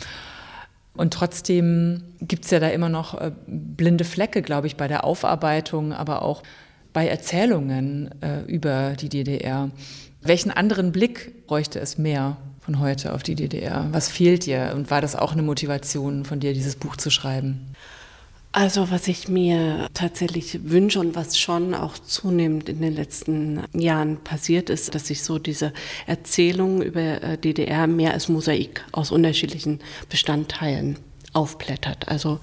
und trotzdem gibt es ja da immer noch äh, blinde Flecke, glaube ich, bei der Aufarbeitung, aber auch bei Erzählungen äh, über die D D R. Welchen anderen Blick bräuchte es mehr von heute auf die D D R? Was fehlt dir? Und war das auch eine Motivation von dir, dieses Buch zu schreiben? Also was ich mir tatsächlich wünsche und was schon auch zunehmend in den letzten Jahren passiert ist, dass sich so diese Erzählung über D D R mehr als Mosaik aus unterschiedlichen Bestandteilen aufblättert. Also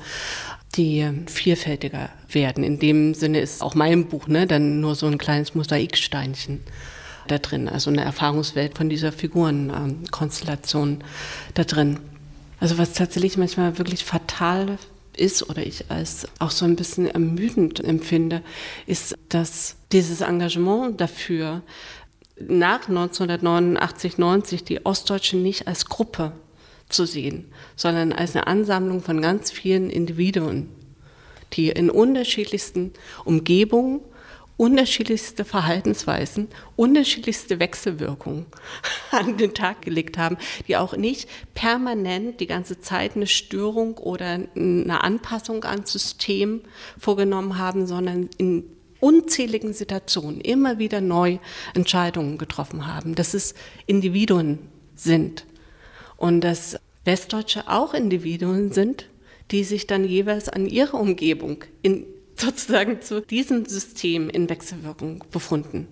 die vielfältiger werden. In dem Sinne ist auch mein Buch, ne, dann nur so ein kleines Mosaiksteinchen da drin, also eine Erfahrungswelt von dieser Figurenkonstellation ähm, da drin. Also was tatsächlich manchmal wirklich fatal ist oder ich als auch so ein bisschen ermüdend empfinde, ist, dass dieses Engagement dafür nach neunzehnhundertneunundachtzig, neunzig die Ostdeutschen nicht als Gruppe zu sehen, sondern als eine Ansammlung von ganz vielen Individuen, die in unterschiedlichsten Umgebungen unterschiedlichste Verhaltensweisen, unterschiedlichste Wechselwirkungen an den Tag gelegt haben, die auch nicht permanent die ganze Zeit eine Störung oder eine Anpassung ans System vorgenommen haben, sondern in unzähligen Situationen immer wieder neu Entscheidungen getroffen haben, dass es Individuen sind und dass Westdeutsche auch Individuen sind, die sich dann jeweils an ihre Umgebung in sozusagen zu diesem System in Wechselwirkung befunden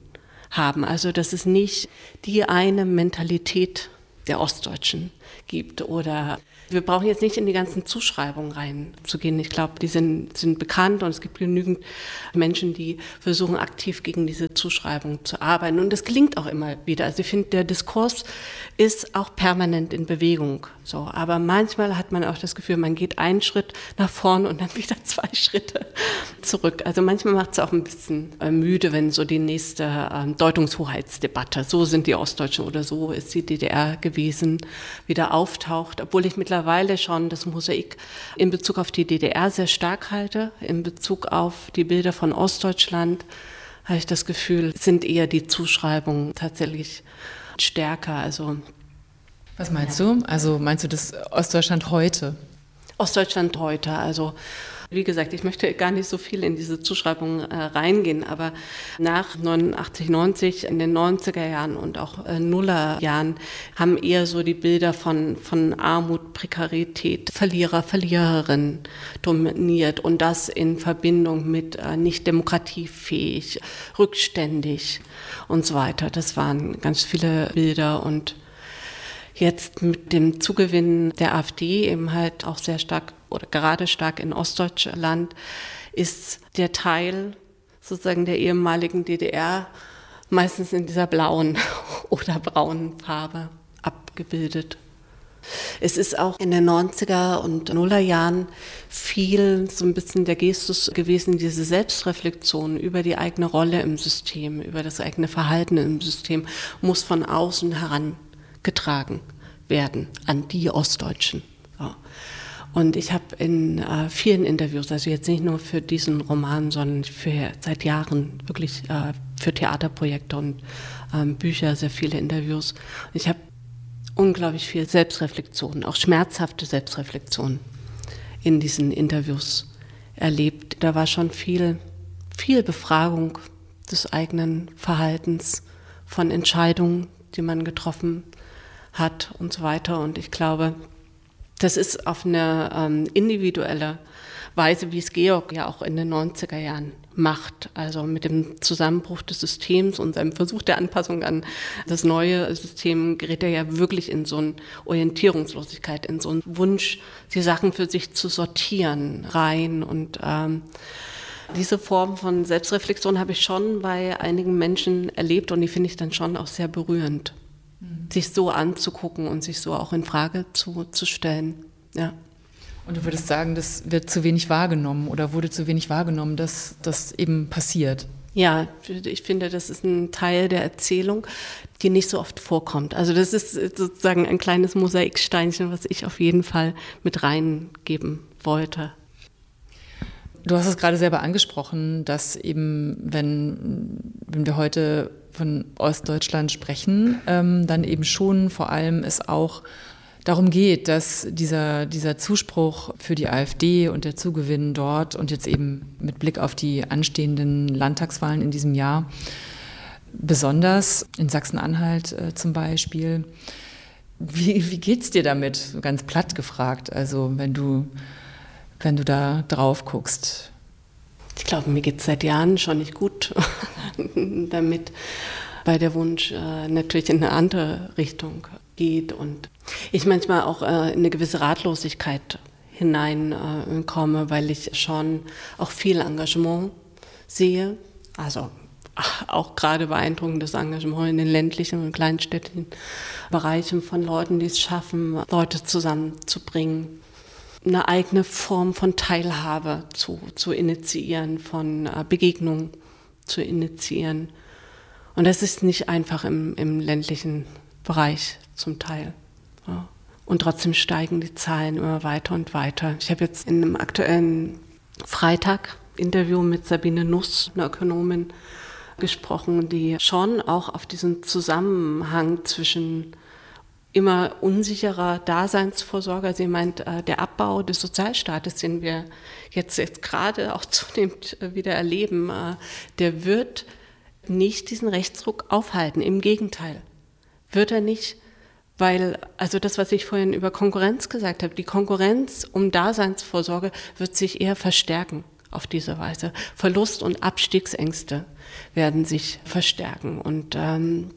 haben. Also dass es nicht die eine Mentalität der Ostdeutschen gibt oder wir brauchen jetzt nicht in die ganzen Zuschreibungen reinzugehen. Ich glaube, die sind, sind bekannt und es gibt genügend Menschen, die versuchen, aktiv gegen diese Zuschreibungen zu arbeiten. Und das gelingt auch immer wieder. Also ich finde, der Diskurs ist auch permanent in Bewegung. So, aber manchmal hat man auch das Gefühl, man geht einen Schritt nach vorn und dann wieder zwei Schritte zurück. Also manchmal macht es auch ein bisschen müde, wenn so die nächste ähm, Deutungshoheitsdebatte, so sind die Ostdeutschen oder so ist die D D R gewesen, wieder auftaucht. Obwohl ich mittlerweile schon das Mosaik in Bezug auf die D D R sehr stark halte. In Bezug auf die Bilder von Ostdeutschland habe ich das Gefühl, sind eher die Zuschreibungen tatsächlich stärker. Also was meinst du? Also meinst du das Ostdeutschland heute? Ostdeutschland heute, also wie gesagt, ich möchte gar nicht so viel in diese Zuschreibung äh, reingehen, aber nach neunundachtzig, neunzig, in den neunziger Jahren und auch äh, Nullerjahren haben eher so die Bilder von, von Armut, Prekarität, Verlierer, Verliererin dominiert und das in Verbindung mit äh, nicht demokratiefähig, rückständig und so weiter. Das waren ganz viele Bilder und jetzt mit dem Zugewinn der AfD eben halt auch sehr stark oder gerade stark in Ostdeutschland ist der Teil sozusagen der ehemaligen D D R meistens in dieser blauen oder braunen Farbe abgebildet. Es ist auch in den neunziger und Nullerjahren viel so ein bisschen der Gestus gewesen, diese Selbstreflexion über die eigene Rolle im System, über das eigene Verhalten im System, muss von außen herangetragen werden an die Ostdeutschen. So. Und ich habe in äh, vielen Interviews, also jetzt nicht nur für diesen Roman, sondern für seit Jahren wirklich äh, für Theaterprojekte und ähm, Bücher sehr viele Interviews. Und ich habe unglaublich viel Selbstreflexion, auch schmerzhafte Selbstreflexion in diesen Interviews erlebt. Da war schon viel, viel Befragung des eigenen Verhaltens, von Entscheidungen, die man getroffen hat und so weiter. Und ich glaube, das ist auf eine ähm, individuelle Weise, wie es Georg ja auch in den neunziger Jahren macht. Also mit dem Zusammenbruch des Systems und seinem Versuch der Anpassung an das neue System gerät er ja wirklich in so eine Orientierungslosigkeit, in so einen Wunsch, die Sachen für sich zu sortieren, rein. Und ähm, diese Form von Selbstreflexion habe ich schon bei einigen Menschen erlebt und die finde ich dann schon auch sehr berührend. Sich so anzugucken und sich so auch in Frage zu, zu stellen. Ja. Und du würdest sagen, das wird zu wenig wahrgenommen oder wurde zu wenig wahrgenommen, dass das eben passiert? Ja, ich finde, das ist ein Teil der Erzählung, die nicht so oft vorkommt. Also das ist sozusagen ein kleines Mosaiksteinchen, was ich auf jeden Fall mit reingeben wollte. Du hast es gerade selber angesprochen, dass eben, wenn, wenn wir heute von Ostdeutschland sprechen, ähm, dann eben schon vor allem es auch darum geht, dass dieser, dieser Zuspruch für die AfD und der Zugewinn dort und jetzt eben mit Blick auf die anstehenden Landtagswahlen in diesem Jahr, besonders in Sachsen-Anhalt äh, zum Beispiel, wie, wie geht's dir damit, ganz platt gefragt, also wenn du wenn du da drauf guckst? Ich glaube, mir geht es seit Jahren schon nicht gut damit, weil der Wunsch äh, natürlich in eine andere Richtung geht und ich manchmal auch äh, in eine gewisse Ratlosigkeit hineinkomme, äh, weil ich schon auch viel Engagement sehe, also auch gerade beeindruckendes Engagement in den ländlichen und kleinstädtischen Bereichen von Leuten, die es schaffen, Leute zusammenzubringen, eine eigene Form von Teilhabe zu, zu initiieren, von äh, Begegnung zu initiieren. Und das ist nicht einfach im, im ländlichen Bereich zum Teil. Ja. Und trotzdem steigen die Zahlen immer weiter und weiter. Ich habe jetzt in einem aktuellen Freitag-Interview mit Sabine Nuss, einer Ökonomin, gesprochen, die schon auch auf diesen Zusammenhang zwischen immer unsicherer Daseinsvorsorge. Sie meint, der Abbau des Sozialstaates, den wir jetzt, jetzt gerade auch zunehmend wieder erleben, der wird nicht diesen Rechtsruck aufhalten. Im Gegenteil, wird er nicht, weil, also das, was ich vorhin über Konkurrenz gesagt habe, die Konkurrenz um Daseinsvorsorge wird sich eher verstärken auf diese Weise. Verlust und Abstiegsängste werden sich verstärken. Und ähm,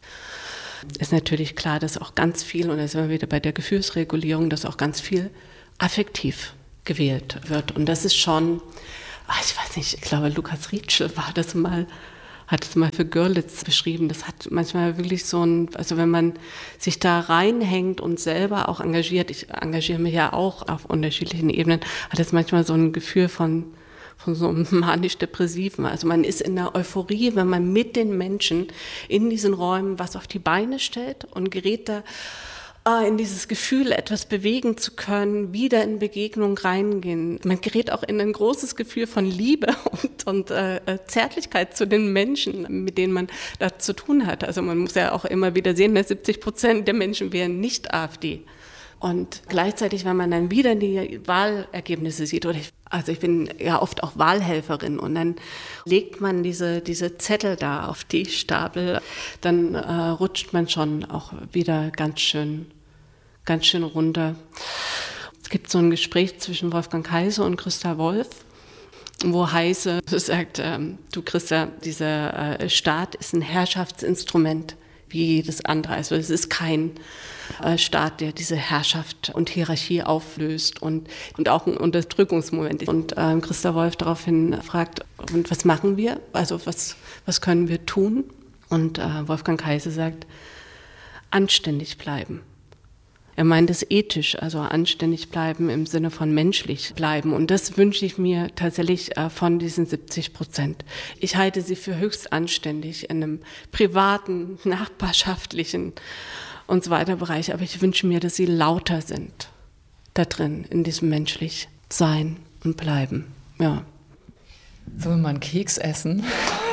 ist natürlich klar, dass auch ganz viel, und da sind wir wieder bei der Gefühlsregulierung, dass auch ganz viel affektiv gewählt wird. Und das ist schon, ach, ich weiß nicht, ich glaube, Lukas Rietschel war das mal, hat es mal für Görlitz beschrieben. Das hat manchmal wirklich so ein, also wenn man sich da reinhängt und selber auch engagiert, ich engagiere mich ja auch auf unterschiedlichen Ebenen, hat es manchmal so ein Gefühl von, von so einem manisch-depressiven. Also man ist in der Euphorie, wenn man mit den Menschen in diesen Räumen was auf die Beine stellt und gerät da ah, in dieses Gefühl, etwas bewegen zu können, wieder in Begegnung reingehen. Man gerät auch in ein großes Gefühl von Liebe und, und äh, Zärtlichkeit zu den Menschen, mit denen man da zu tun hat. Also man muss ja auch immer wieder sehen, dass siebzig Prozent der Menschen wären nicht AfD. Und gleichzeitig, wenn man dann wieder die Wahlergebnisse sieht, oder ich, also ich bin ja oft auch Wahlhelferin, und dann legt man diese, diese Zettel da auf die Stapel, dann äh, rutscht man schon auch wieder ganz schön, ganz schön runter. Es gibt so ein Gespräch zwischen Wolfgang Heise und Christa Wolf, wo Heise sagt, ähm, du Christa, dieser äh, Staat ist ein Herrschaftsinstrument wie jedes andere. Also es ist kein äh, Staat, der diese Herrschaft und Hierarchie auflöst und, und auch ein Unterdrückungsmoment. Und äh, Christa Wolf daraufhin fragt, und was machen wir? Also was, was können wir tun? Und äh, Wolfgang Heise sagt, anständig bleiben. Er meint es ethisch, also anständig bleiben im Sinne von menschlich bleiben. Und das wünsche ich mir tatsächlich äh, von diesen siebzig Prozent. Ich halte sie für höchst anständig in einem privaten, nachbarschaftlichen und so weiter Bereich. Aber ich wünsche mir, dass sie lauter sind da drin, in diesem menschlich Sein und Bleiben. Ja. Sollen wir mal einen Keks essen?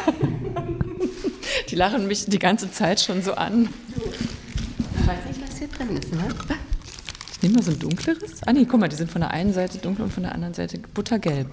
Die lachen mich die ganze Zeit schon so an. Ich weiß nicht, was hier drin ist, ne? Ich nehme mal so ein dunkleres. Ah nee, guck mal, die sind von der einen Seite dunkel und von der anderen Seite buttergelb.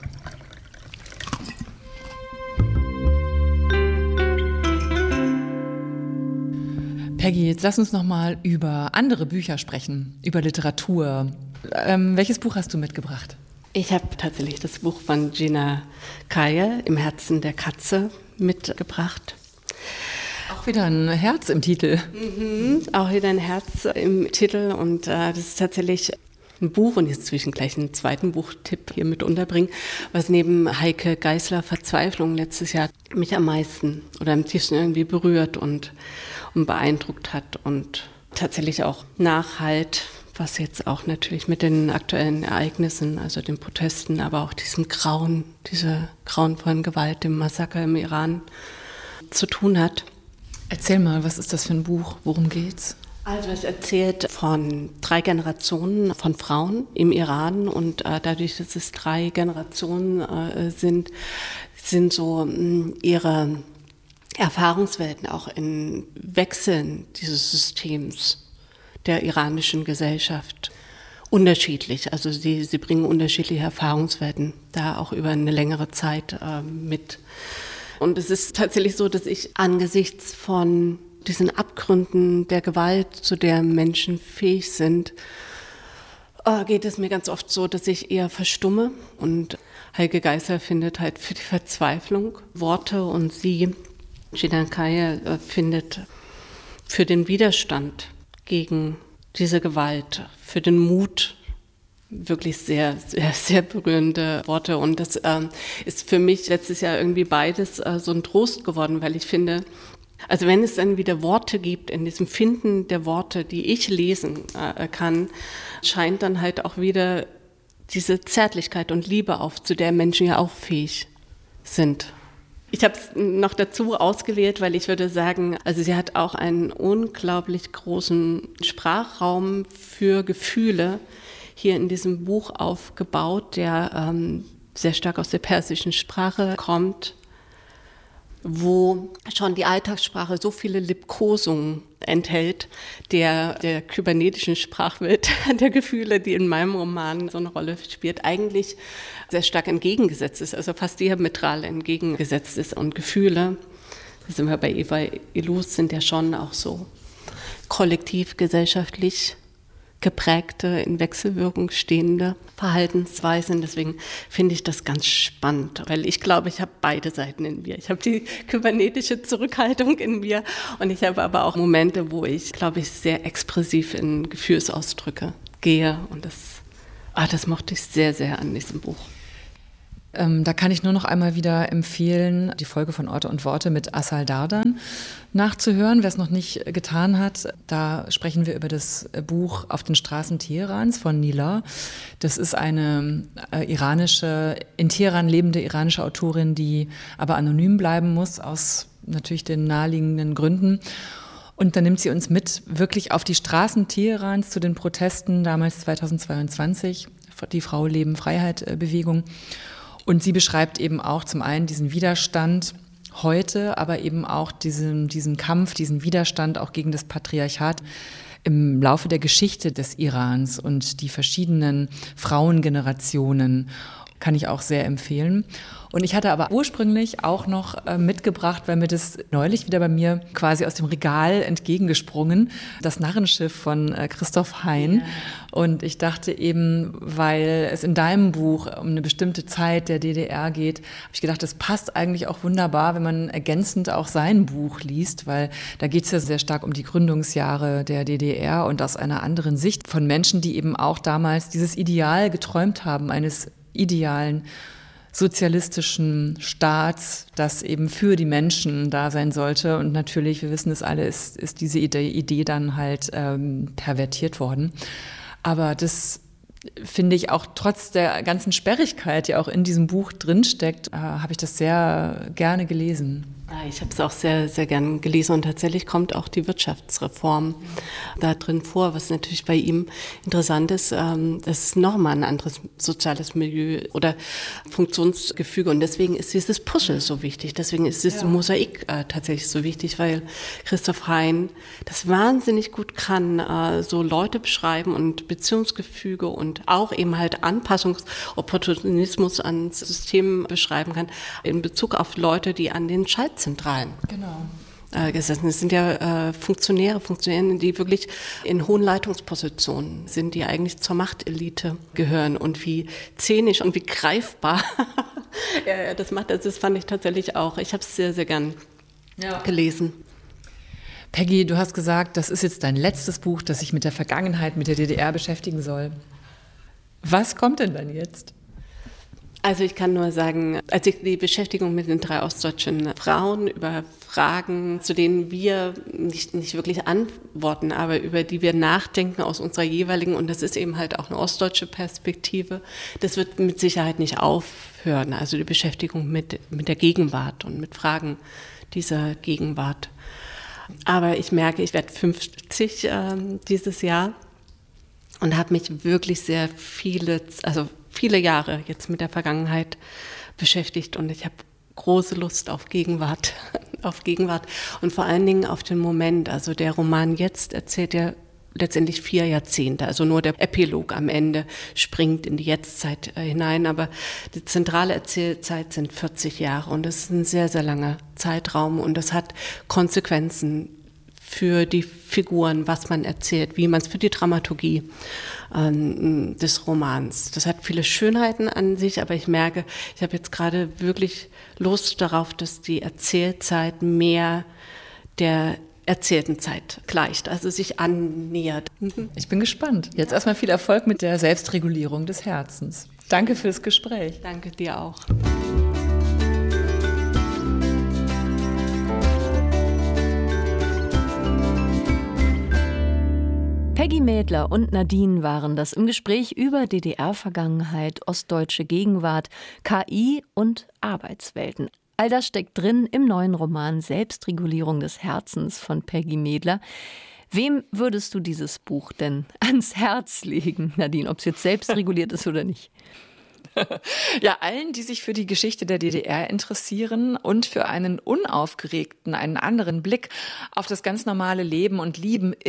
Peggy, jetzt lass uns noch mal über andere Bücher sprechen, über Literatur. Ähm, welches Buch hast du mitgebracht? Ich habe tatsächlich das Buch von Gina Kaye, Im Herzen der Katze, mitgebracht. Auch wieder ein Herz im Titel. Mhm, auch wieder ein Herz im Titel, und äh, das ist tatsächlich ein Buch, und jetzt will ich gleich einen zweiten Buchtipp hier mit unterbringen, was neben Heike Geisler Verzweiflung letztes Jahr mich am meisten oder am tiefsten irgendwie berührt und, und beeindruckt hat, und tatsächlich auch Nachhalt, was jetzt auch natürlich mit den aktuellen Ereignissen, also den Protesten, aber auch diesem Grauen, dieser grauenvollen Gewalt, dem Massaker im Iran zu tun hat. Erzähl mal, was ist das für ein Buch? Worum geht's? Also es erzählt von drei Generationen von Frauen im Iran, und äh, dadurch, dass es drei Generationen äh, sind, sind so mh, ihre Erfahrungswelten auch in Wechseln dieses Systems der iranischen Gesellschaft unterschiedlich. Also sie, sie bringen unterschiedliche Erfahrungswelten da auch über eine längere Zeit äh, mit. Und es ist tatsächlich so, dass ich angesichts von diesen Abgründen der Gewalt, zu der Menschen fähig sind, geht es mir ganz oft so, dass ich eher verstumme. Und Heike Geisler findet halt für die Verzweiflung Worte, und sie, Gina Kaye, findet für den Widerstand gegen diese Gewalt, für den Mut, wirklich sehr, sehr, sehr berührende Worte. Und das ähm, ist für mich letztes Jahr irgendwie beides äh, so ein Trost geworden, weil ich finde, also wenn es dann wieder Worte gibt, in diesem Finden der Worte, die ich lesen äh, kann, scheint dann halt auch wieder diese Zärtlichkeit und Liebe auf, zu der Menschen ja auch fähig sind. Ich habe es noch dazu ausgewählt, weil ich würde sagen, also sie hat auch einen unglaublich großen Sprachraum für Gefühle hier in diesem Buch aufgebaut, der ähm, sehr stark aus der persischen Sprache kommt, wo schon die Alltagssprache so viele Liebkosungen enthält, der, der kybernetischen Sprachwelt der Gefühle, die in meinem Roman so eine Rolle spielt, eigentlich sehr stark entgegengesetzt ist, also fast diametral entgegengesetzt ist. Und Gefühle, da sind wir bei Eva Illouz, sind ja schon auch so kollektiv, gesellschaftlich geprägte, in Wechselwirkung stehende Verhaltensweisen. Deswegen finde ich das ganz spannend, weil ich glaube, ich habe beide Seiten in mir. Ich habe die kybernetische Zurückhaltung in mir und ich habe aber auch Momente, wo ich, glaube ich, sehr expressiv in Gefühlsausdrücke gehe und das, ah, das mochte ich sehr, sehr an diesem Buch. Ähm, da kann ich nur noch einmal wieder empfehlen, die Folge von Orte und Worte mit Asal Dardan nachzuhören, wer es noch nicht getan hat. Da sprechen wir über das Buch Auf den Straßen Teherans von Nilay. Das ist eine äh, iranische, in Teheran lebende iranische Autorin, die aber anonym bleiben muss, aus natürlich den naheliegenden Gründen. Und dann nimmt sie uns mit wirklich auf die Straßen Teherans zu den Protesten, damals zweitausendzweiundzwanzig, die Frau-Leben-Freiheit-Bewegung. Und sie beschreibt eben auch zum einen diesen Widerstand heute, aber eben auch diesen, diesen Kampf, diesen Widerstand auch gegen das Patriarchat im Laufe der Geschichte des Irans und die verschiedenen Frauengenerationen. Kann ich auch sehr empfehlen. Und ich hatte aber ursprünglich auch noch äh, mitgebracht, weil mir das neulich wieder bei mir quasi aus dem Regal entgegengesprungen, das Narrenschiff von äh, Christoph Hein. Ja. Und ich dachte eben, weil es in deinem Buch um eine bestimmte Zeit der D D R geht, habe ich gedacht, das passt eigentlich auch wunderbar, wenn man ergänzend auch sein Buch liest, weil da geht es ja sehr stark um die Gründungsjahre der D D R und aus einer anderen Sicht von Menschen, die eben auch damals dieses Ideal geträumt haben, eines idealen sozialistischen Staats, das eben für die Menschen da sein sollte. Und natürlich, wir wissen es alle, ist, ist diese Idee, Idee dann halt ähm, pervertiert worden. Aber das finde ich auch trotz der ganzen Sperrigkeit, die auch in diesem Buch drinsteckt, äh, habe ich das sehr gerne gelesen. Ich habe es auch sehr, sehr gern gelesen und tatsächlich kommt auch die Wirtschaftsreform da drin vor, was natürlich bei ihm interessant ist. Das ist nochmal ein anderes soziales Milieu oder Funktionsgefüge und deswegen ist dieses Puzzle so wichtig, deswegen ist dieses ja. Mosaik äh, tatsächlich so wichtig, weil Christoph Hein das wahnsinnig gut kann, äh, so Leute beschreiben und Beziehungsgefüge und auch eben halt Anpassungsopportunismus ans System beschreiben kann in Bezug auf Leute, die an den Schaltzentralen genau. äh, gesessen. Es sind ja äh, Funktionäre, Funktionäre, die wirklich in hohen Leitungspositionen sind, die eigentlich zur Machtelite gehören und wie szenisch und wie greifbar ja, das macht. Also das fand ich tatsächlich auch. Ich habe es sehr, sehr gern ja. gelesen. Peggy, du hast gesagt, das ist jetzt dein letztes Buch, das sich mit der Vergangenheit, mit der D D R beschäftigen soll. Was kommt denn dann jetzt? Also ich kann nur sagen, als ich die Beschäftigung mit den drei ostdeutschen Frauen über Fragen, zu denen wir nicht, nicht wirklich antworten, aber über die wir nachdenken aus unserer jeweiligen, und das ist eben halt auch eine ostdeutsche Perspektive, das wird mit Sicherheit nicht aufhören. Also die Beschäftigung mit, mit der Gegenwart und mit Fragen dieser Gegenwart. Aber ich merke, ich werde fünfzig äh, dieses Jahr und habe mich wirklich sehr viele, also viele Jahre jetzt mit der Vergangenheit beschäftigt und ich habe große Lust auf Gegenwart, auf Gegenwart und vor allen Dingen auf den Moment. Also der Roman jetzt erzählt ja letztendlich vier Jahrzehnte, also nur der Epilog am Ende springt in die Jetztzeit hinein, aber die zentrale Erzählzeit sind vierzig Jahre und das ist ein sehr, sehr langer Zeitraum und das hat Konsequenzen für die Figuren, was man erzählt, wie man es für die Dramaturgie ähm, des Romans. Das hat viele Schönheiten an sich, aber ich merke, ich habe jetzt gerade wirklich Lust darauf, dass die Erzählzeit mehr der erzählten Zeit gleicht, also sich annähert. Ich bin gespannt. Jetzt erstmal viel Erfolg mit der Selbstregulierung des Herzens. Danke fürs Gespräch. Danke dir auch. Peggy Mädler und Nadine waren das im Gespräch über D D R-Vergangenheit, ostdeutsche Gegenwart, K I und Arbeitswelten. All das steckt drin im neuen Roman Selbstregulierung des Herzens von Peggy Mädler. Wem würdest du dieses Buch denn ans Herz legen, Nadine, ob es jetzt selbstreguliert ist oder nicht? Ja, allen, die sich für die Geschichte der D D R interessieren und für einen unaufgeregten, einen anderen Blick auf das ganz normale Leben und Lieben im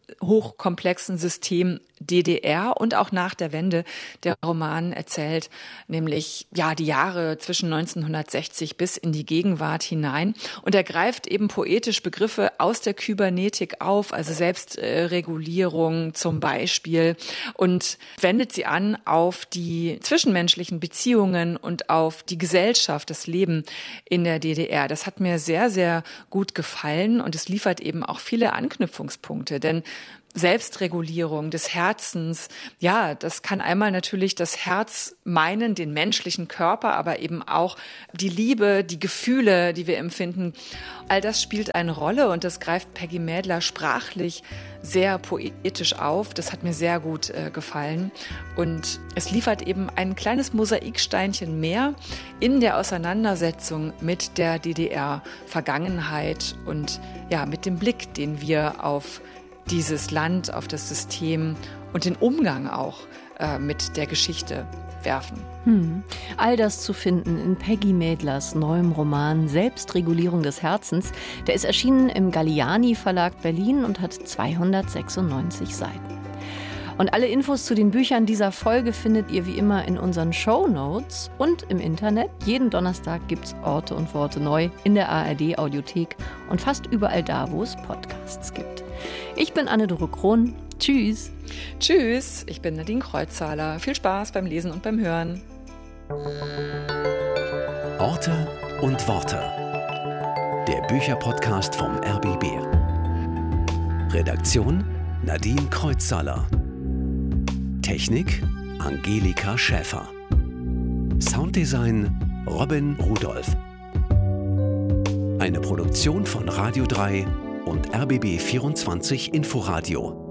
hochkomplexen System D D R und auch nach der Wende. Der Roman erzählt nämlich ja die Jahre zwischen neunzehnhundertsechzig bis in die Gegenwart hinein und er greift eben poetisch Begriffe aus der Kybernetik auf, also Selbstregulierung zum Beispiel, und wendet sie an auf die zwischenmenschlichen Beziehungen und auf die Gesellschaft, das Leben in der D D R. Das hat mir sehr, sehr gut gefallen und es liefert eben auch viele Anknüpfungspunkte, denn Selbstregulierung des Herzens, ja, das kann einmal natürlich das Herz meinen, den menschlichen Körper, aber eben auch die Liebe, die Gefühle, die wir empfinden. All das spielt eine Rolle und das greift Peggy Mädler sprachlich sehr poetisch auf. Das hat mir sehr gut äh, gefallen und es liefert eben ein kleines Mosaiksteinchen mehr in der Auseinandersetzung mit der D D R-Vergangenheit und ja, mit dem Blick, den wir auf dieses Land, auf das System und den Umgang auch äh, mit der Geschichte werfen. Hm. All das zu finden in Peggy Mädlers neuem Roman Selbstregulierung des Herzens. Der ist erschienen im Galliani Verlag Berlin und hat zweihundertsechsundneunzig Seiten. Und alle Infos zu den Büchern dieser Folge findet ihr wie immer in unseren Shownotes und im Internet. Jeden Donnerstag gibt's Orte und Worte neu in der A R D Audiothek und fast überall da, wo es Podcasts gibt. Ich bin Anne-Dore Krohn. Tschüss. Tschüss, ich bin Nadine Kreuzzahler. Viel Spaß beim Lesen und beim Hören. Orte und Worte. Der Bücherpodcast vom R B B. Redaktion Nadine Kreuzzahler. Technik Angelika Schäfer. Sounddesign Robin Rudolph. Eine Produktion von Radio drei und R B B vierundzwanzig Inforadio.